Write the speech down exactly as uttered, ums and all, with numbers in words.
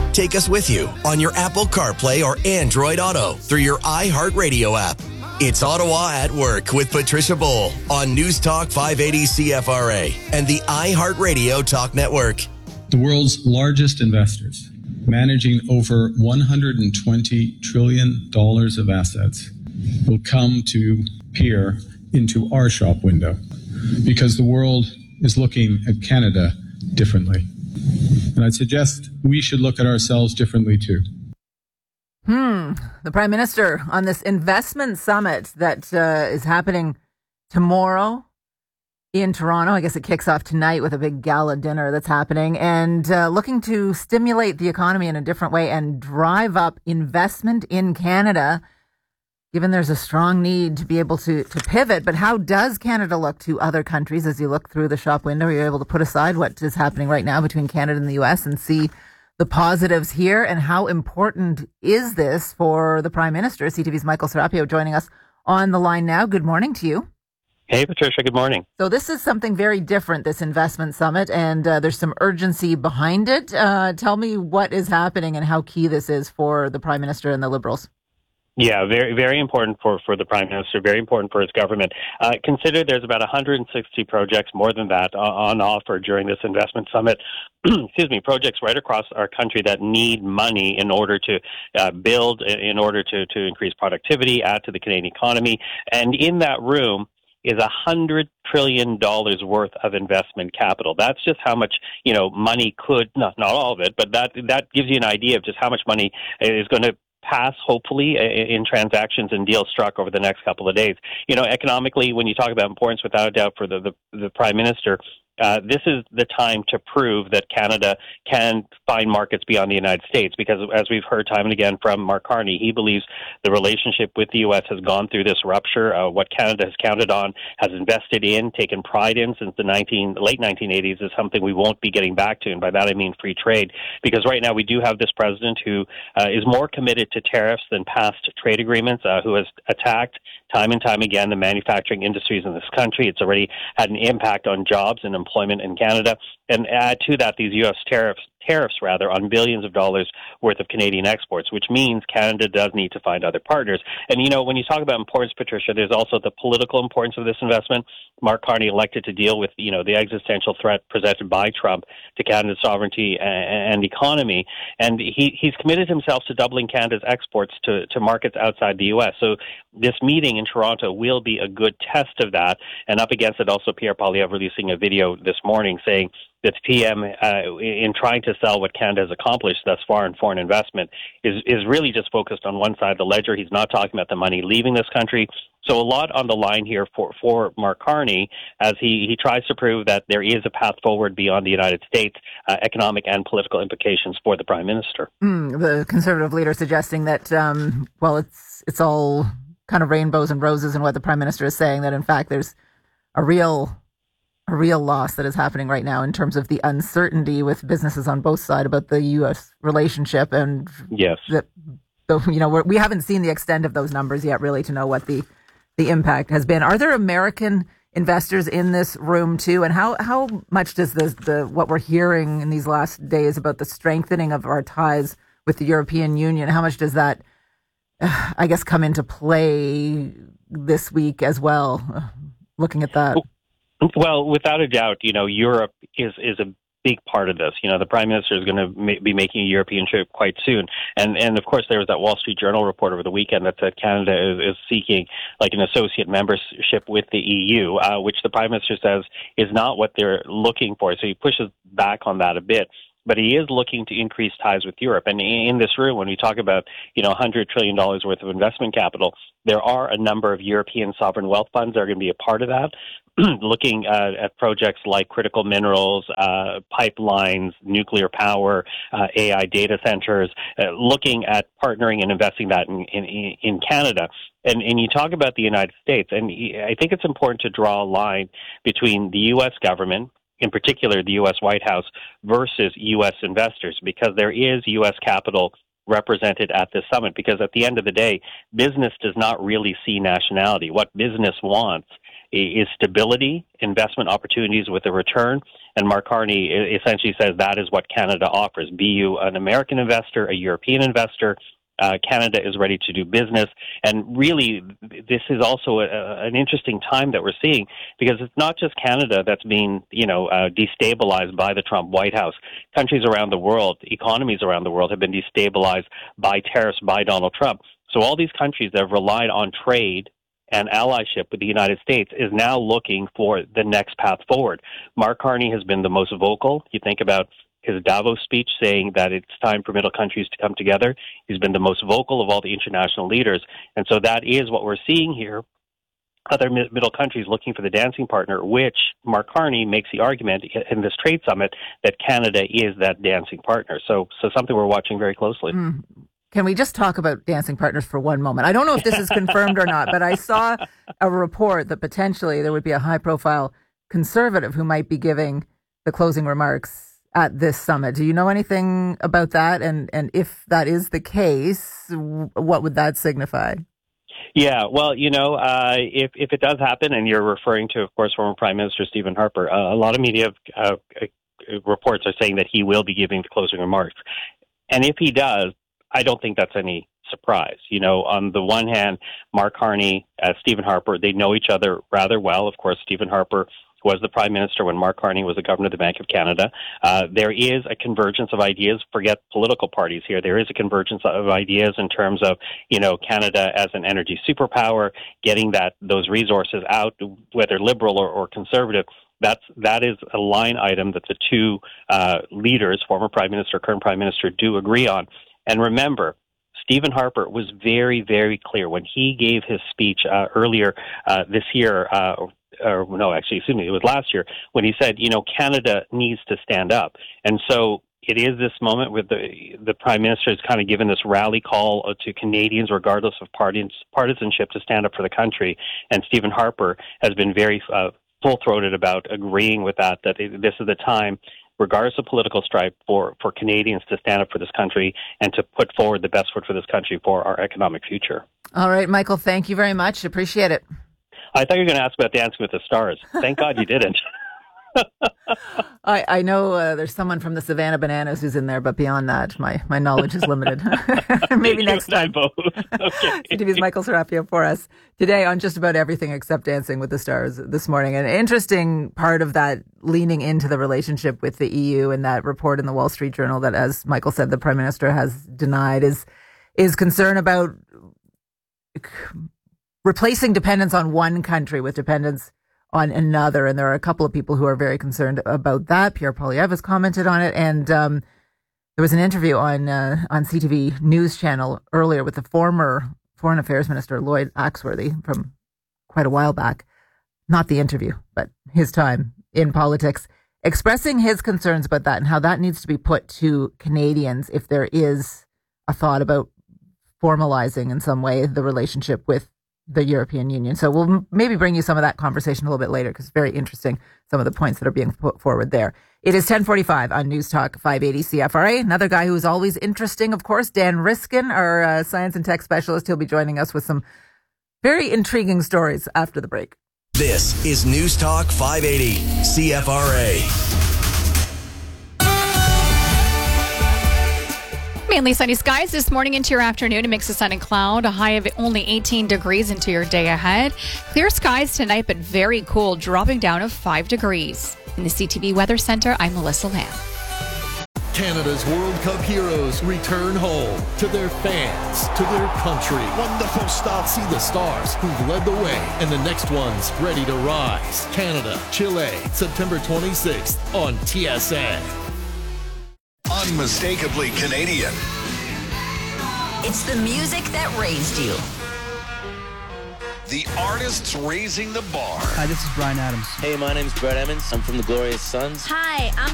Take us with you on your Apple CarPlay or Android Auto through your iHeartRadio app. It's Ottawa at Work with Patricia Bowl on News Talk five eighty C F R A and the iHeartRadio Talk Network. The world's largest investors, managing over one hundred twenty trillion dollars of assets, will come to peer into our shop window because the world is looking at Canada differently. And I'd suggest we should look at ourselves differently too. Hmm. The Prime Minister on this investment summit that uh, is happening tomorrow in Toronto. I guess it kicks off tonight with a big gala dinner that's happening, and uh, looking to stimulate the economy in a different way and drive up investment in Canada, given there's a strong need to be able to, to pivot. But how does Canada look to other countries as you look through the shop window? You're able to put aside what is happening right now between Canada and the U S and see the positives here. And how important is this for the Prime Minister? C T V's Michael Serapio joining us on the line now. Good morning to you. Hey, Patricia. Good morning. So this is something very different, this investment summit, and uh, there's some urgency behind it. Uh, tell me what is happening and how key this is for the Prime Minister and the Liberals. Yeah, very, very important for, for the Prime Minister, very important for his government. Uh, consider there's about one hundred sixty projects, more than that, on offer during this investment summit. Excuse me, projects right across our country that need money in order to uh, build, in order to, to increase productivity, add to the Canadian economy. And in that room is one hundred trillion dollars worth of investment capital. That's just how much, you know, money could, not, not all of it, but that, that gives you an idea of just how much money is going to pass, hopefully, in transactions and deals struck over the next couple of days. You know, economically, when you talk about importance, without a doubt, for the, the, the Prime Minister, uh, this is the time to prove that Canada can find markets beyond the United States, because as we've heard time and again from Mark Carney, he believes the relationship with the U S has gone through this rupture. Uh, what Canada has counted on, has invested in, taken pride in since the nineteen, late nineteen eighties is something we won't be getting back to. And by that I mean free trade, because right now we do have this president who uh, is more committed to tariffs than past trade agreements, uh, who has attacked time and time again the manufacturing industries in this country. It's already had an impact on jobs and employment in Canada. And add to that these U S tariffs, tariffs rather, on billions of dollars worth of Canadian exports, which means Canada does need to find other partners. And, you know, when you talk about importance, Patricia, there's also the political importance of this investment. Mark Carney elected to deal with, you know, the existential threat presented by Trump to Canada's sovereignty and, and economy. And he, he's committed himself to doubling Canada's exports to, to markets outside the U S. So this meeting in Toronto will be a good test of that. And up against it also, Pierre Poilievre releasing a video this morning saying that P M, uh, in trying to sell what Canada has accomplished thus far in foreign investment, is, is really just focused on one side of the ledger. He's not talking about the money leaving this country. So a lot on the line here for, for Mark Carney as he, he tries to prove that there is a path forward beyond the United States, uh, economic and political implications for the Prime Minister. Mm, the Conservative leader suggesting that, um, well, it's it's all kind of rainbows and roses in what the Prime Minister is saying, that in fact there's a real a real loss that is happening right now in terms of the uncertainty with businesses on both sides about the U S relationship. And yes, that, you know, we're, we haven't seen the extent of those numbers yet, really, to know what the, the impact has been. Are there American investors in this room too? And how, how much does the, the what we're hearing in these last days about the strengthening of our ties with the European Union, how much does that, uh, I guess, come into play this week as well, uh, looking at that? Well, without a doubt, you know, Europe is, is a big part of this. You know, the Prime Minister is going to ma- be making a European trip quite soon. And, and of course, there was that Wall Street Journal report over the weekend that said Canada is, is seeking like an associate membership with the E U, uh, which the Prime Minister says is not what they're looking for. So he pushes back on that a bit. But he is looking to increase ties with Europe. And in this room, when we talk about, you know, one hundred trillion dollars worth of investment capital, there are a number of European sovereign wealth funds that are going to be a part of that, looking uh, at projects like critical minerals, uh, pipelines, nuclear power, uh, A I data centers, uh, looking at partnering and investing that in, in, in Canada. And, and you talk about the United States, and I think it's important to draw a line between the U S government, in particular the U S White House, versus U S investors, because there is U S capital represented at this summit. Because at the end of the day, business does not really see nationality. What business wants is stability, investment opportunities with a return. And Mark Carney essentially says that is what Canada offers. Be you an American investor, a European investor, Uh, Canada is ready to do business. And really, this is also a, an interesting time that we're seeing, because it's not just Canada that's being, you know, uh, destabilized by the Trump White House. Countries around the world, economies around the world have been destabilized by tariffs by Donald Trump. So all these countries that have relied on trade and allyship with the United States is now looking for the next path forward. Mark Carney has been the most vocal. You think about his Davos speech saying that it's time for middle countries to come together. He's been the most vocal of all the international leaders. And so that is what we're seeing here. Other middle countries looking for the dancing partner, which Mark Carney makes the argument in this trade summit that Canada is that dancing partner. So, so something we're watching very closely. Mm. Can we just talk about dancing partners for one moment? I don't know if this is confirmed or not, but I saw a report that potentially there would be a high-profile conservative who might be giving the closing remarks at this summit. Do you know anything about that? And and if that is the case, what would that signify? Yeah, well, you know, uh, if if it does happen, and you're referring to, of course, former Prime Minister Stephen Harper, uh, a lot of media uh, reports are saying that he will be giving the closing remarks. And if he does, I don't think that's any surprise. You know, on the one hand, Mark Carney, uh, Stephen Harper, they know each other rather well. Of course, Stephen Harper was the Prime Minister when Mark Carney was the Governor of the Bank of Canada. Uh, there is a convergence of ideas. Forget political parties here. There is a convergence of ideas in terms of, you know, Canada as an energy superpower, getting that those resources out, whether liberal or, or conservative. That's that is a line item that the two uh, leaders, former Prime Minister, current Prime Minister, do agree on. And remember, Stephen Harper was very, very clear when he gave his speech uh, earlier uh, this year. Uh, or no, actually, excuse me, it was last year, when he said, you know, Canada needs to stand up. And so it is this moment where the the Prime Minister has kind of given this rally call to Canadians, regardless of parties, partisanship, to stand up for the country. And Stephen Harper has been very uh, full-throated about agreeing with that, that it, this is the time, regardless of political stripe, for, for Canadians to stand up for this country and to put forward the best foot for this country for our economic future. All right, Michael, thank you very much. Appreciate it. I thought you were going to ask about Dancing with the Stars. Thank God you didn't. I, I know uh, there's someone from the Savannah Bananas who's in there, but beyond that, my, my knowledge is limited. Maybe next time. Both. Okay. C T V's Michael Serapio for us today on just about everything except Dancing with the Stars this morning. An interesting part of that leaning into the relationship with the E U and that report in the Wall Street Journal that, as Michael said, the Prime Minister has denied is is concern about replacing dependence on one country with dependence on another. And there are a couple of people who are very concerned about that. Pierre Poilievre has commented on it. And um, there was an interview on uh, on C T V News Channel earlier with the former Foreign Affairs Minister, Lloyd Axworthy, from quite a while back. Not the interview, but his time in politics, expressing his concerns about that and how that needs to be put to Canadians if there is a thought about formalizing in some way the relationship with the European Union. So we'll m- maybe bring you some of that conversation a little bit later, because it's very interesting, some of the points that are being put forward there. It is ten forty-five on News Talk five eighty C F R A. Another guy who is always interesting, of course, Dan Riskin, our uh, science and tech specialist. He'll be joining us with some very intriguing stories after the break. This is News Talk five eighty C F R A. Mainly sunny skies this morning into your afternoon. A mix of sun and cloud. A high of only eighteen degrees into your day ahead. Clear skies tonight, but very cool, dropping down of five degrees. In the C T V Weather Center, I'm Melissa Lamb. Canada's World Cup heroes return home to their fans, to their country. Wonderful stuff. See the stars who've led the way and the next ones ready to rise. Canada, Chile, September twenty-sixth on T S N. Unmistakably Canadian. It's the music that raised you. The artists raising the bar. Hi, this is Bryan Adams. Hey, my name's Brett Emmons. I'm from the Glorious Sons. Hi, I'm